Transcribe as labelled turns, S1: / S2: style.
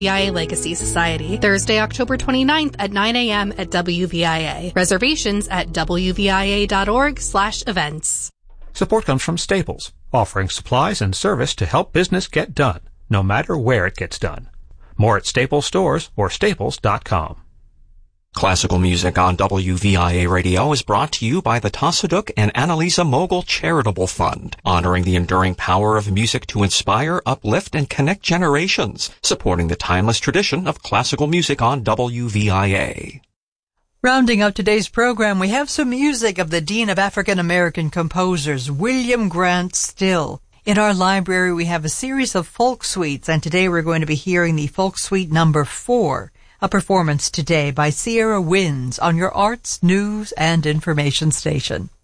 S1: WVIA Legacy Society, Thursday, October 29th at 9 a.m. at WVIA. Reservations at wvia.org/events.
S2: Support comes from Staples, offering supplies and service to help business get done, no matter where it gets done. More at Staples stores or staples.com.
S3: Classical music on WVIA Radio is brought to you by the Tassaduk and Annalisa Mogul Charitable Fund, honoring the enduring power of music to inspire, uplift, and connect generations, supporting the timeless tradition of classical music on WVIA.
S4: Rounding up today's program, we have some music of the Dean of African American Composers, William Grant Still. In our library, we have a series of folk suites, and today we're going to be hearing the folk suite number 4. A performance today by Sierra Winds on your Arts, News, and Information Station.